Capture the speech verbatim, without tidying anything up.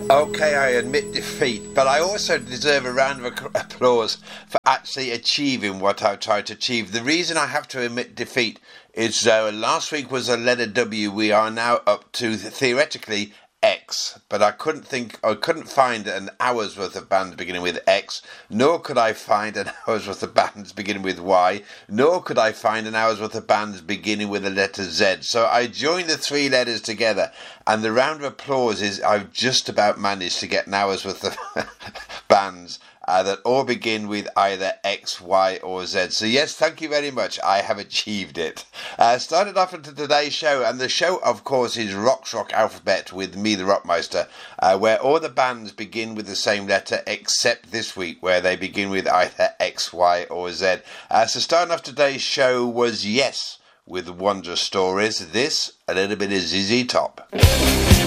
Okay, I admit defeat, but I also deserve a round of applause for actually achieving what I've tried to achieve. The reason I have to admit defeat is uh, last week was a letter W. We are now up to theoretically X, but I couldn't think, I couldn't find an hour's worth of bands beginning with X, nor could I find an hour's worth of bands beginning with Y, nor could I find an hour's worth of bands beginning with the letter Z. So I joined the three letters together, and the round of applause is I've just about managed to get an hour's worth of bands Uh, that all begin with either X, Y or Z. So yes, thank you very much. I have achieved it. Uh, started off into today's show, and the show of course is Rock's Rock Alphabet with me, the Rockmeister, uh, where all the bands begin with the same letter except this week where they begin with either X, Y or Z. Uh, so starting off today's show was Yes with Wondrous Stories. This, a little bit of Z Z Top.